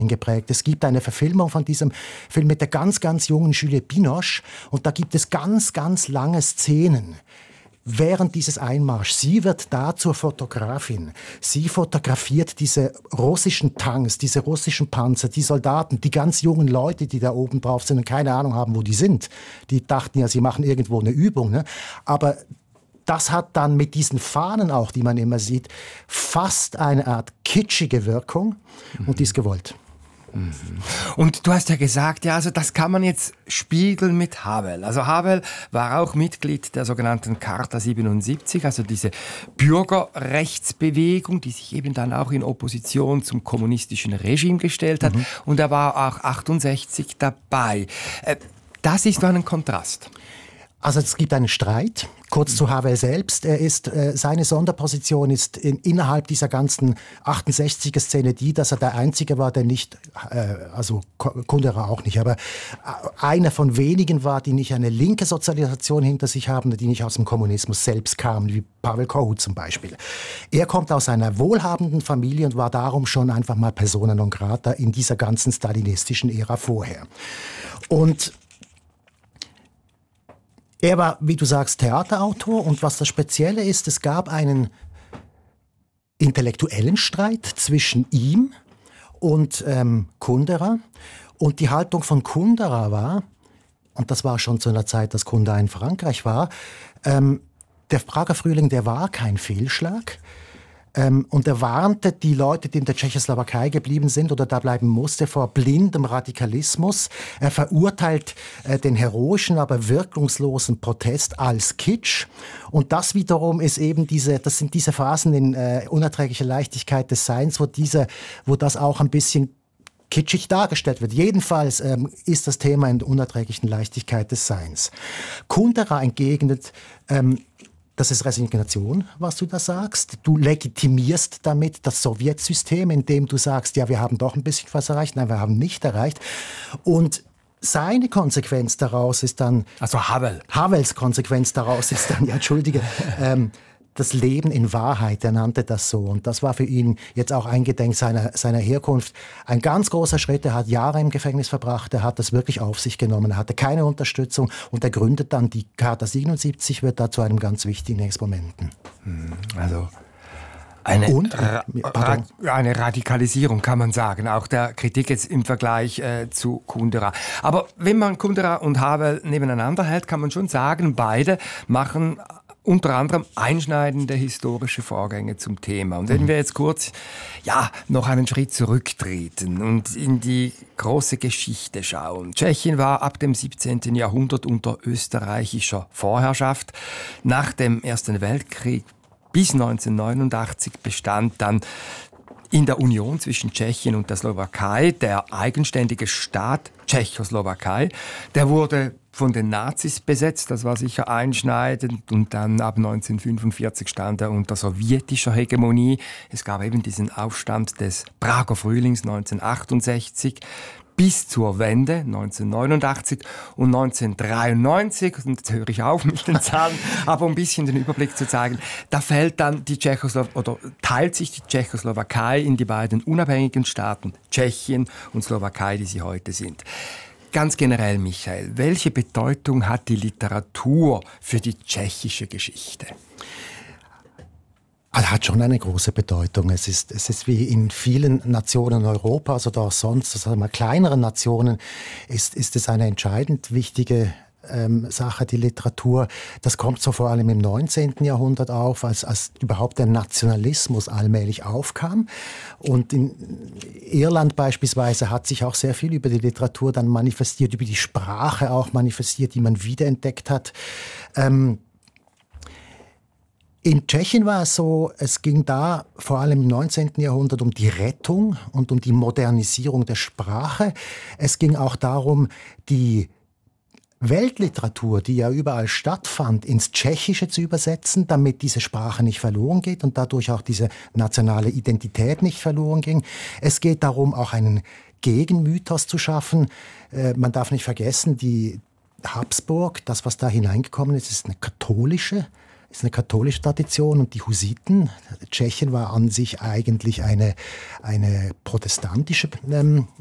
geprägt. Es gibt eine Verfilmung von diesem Film mit der ganz, ganz jungen Juliette Binoche und da gibt es ganz, ganz lange Szenen während dieses Einmarschs. Sie wird da zur Fotografin. Sie fotografiert diese russischen Tanks, diese russischen Panzer, die Soldaten, die ganz jungen Leute, die da oben drauf sind und keine Ahnung haben, wo die sind. Die dachten ja, sie machen irgendwo eine Übung. Ne? Aber das hat dann mit diesen Fahnen auch, die man immer sieht, fast eine Art kitschige Wirkung und die ist gewollt. Und du hast ja gesagt, ja, also das kann man jetzt spiegeln mit Havel. Also Havel war auch Mitglied der sogenannten Charta 77, also diese Bürgerrechtsbewegung, die sich eben dann auch in Opposition zum kommunistischen Regime gestellt hat. Und er war auch 68 dabei. Das ist doch ein Kontrast. Also es gibt einen Streit, kurz zu Havel selbst. Seine Sonderposition ist innerhalb dieser ganzen 68er-Szene die, dass er der Einzige war, der nicht, also Kundera auch nicht, aber einer von wenigen war, die nicht eine linke Sozialisation hinter sich haben, die nicht aus dem Kommunismus selbst kamen, wie Pavel Kohut zum Beispiel. Er kommt aus einer wohlhabenden Familie und war darum schon einfach mal persona non grata in dieser ganzen stalinistischen Ära vorher. Und er war, wie du sagst, Theaterautor und was das Spezielle ist, es gab einen intellektuellen Streit zwischen ihm und Kundera und die Haltung von Kundera war, und das war schon zu einer Zeit, dass Kundera in Frankreich war, der Prager Frühling, der war kein Fehlschlag. Und er warnte die Leute, die in der Tschechoslowakei geblieben sind oder da bleiben mussten, vor blindem Radikalismus. Er verurteilt den heroischen, aber wirkungslosen Protest als Kitsch. Und das wiederum ist eben das sind diese Phasen in unerträglicher Leichtigkeit des Seins, wo das auch ein bisschen kitschig dargestellt wird. Jedenfalls ist das Thema in der unerträglichen Leichtigkeit des Seins. Kundera entgegnet, das ist Resignation, was du da sagst. Du legitimierst damit das Sowjetsystem, indem du sagst, ja, wir haben doch ein bisschen was erreicht. Nein, wir haben nicht erreicht. Und seine Konsequenz daraus ist dann... Also Havels Konsequenz daraus ist dann, ja, entschuldige, das Leben in Wahrheit, er nannte das so. Und das war für ihn jetzt auch eingedenk seiner Herkunft ein ganz großer Schritt. Er hat Jahre im Gefängnis verbracht, er hat das wirklich auf sich genommen, er hatte keine Unterstützung und er gründet dann die Charta 77, wird da zu einem ganz wichtigen Exponenten. Also eine Radikalisierung, kann man sagen, auch der Kritik jetzt im Vergleich zu Kundera. Aber wenn man Kundera und Havel nebeneinander hält, kann man schon sagen, beide machen unter anderem einschneidende historische Vorgänge zum Thema. Und wenn wir jetzt kurz noch einen Schritt zurücktreten und in die große Geschichte schauen. Tschechien war ab dem 17. Jahrhundert unter österreichischer Vorherrschaft. Nach dem Ersten Weltkrieg bis 1989 bestand dann in der Union zwischen Tschechien und der Slowakei der eigenständige Staat Tschechoslowakei. Der wurde von den Nazis besetzt, das war sicher einschneidend, und dann ab 1945 stand er unter sowjetischer Hegemonie. Es gab eben diesen Aufstand des Prager Frühlings 1968 bis zur Wende 1989 und 1993, und jetzt höre ich auf mit den Zahlen, aber um ein bisschen den Überblick zu zeigen, da fällt dann teilt sich die Tschechoslowakei in die beiden unabhängigen Staaten Tschechien und Slowakei, die sie heute sind. Ganz generell, Michael, welche Bedeutung hat die Literatur für die tschechische Geschichte? Hat schon eine große Bedeutung. Es ist wie in vielen Nationen Europas oder auch sonst, also kleineren Nationen, ist es eine entscheidend wichtige Sache, die Literatur. Das kommt so vor allem im 19. Jahrhundert auf, als überhaupt der Nationalismus allmählich aufkam. Und in Irland beispielsweise hat sich auch sehr viel über die Literatur dann manifestiert, über die Sprache auch manifestiert, die man wiederentdeckt hat. In Tschechien war es so, es ging da vor allem im 19. Jahrhundert um die Rettung und um die Modernisierung der Sprache. Es ging auch darum, die Weltliteratur, die ja überall stattfand, ins Tschechische zu übersetzen, damit diese Sprache nicht verloren geht und dadurch auch diese nationale Identität nicht verloren ging. Es geht darum, auch einen Gegenmythos zu schaffen. Man darf nicht vergessen, die Habsburg, das, was da hineingekommen ist, ist eine katholische ist eine katholische Tradition und die Hussiten, Tschechien war an sich eigentlich eine protestantische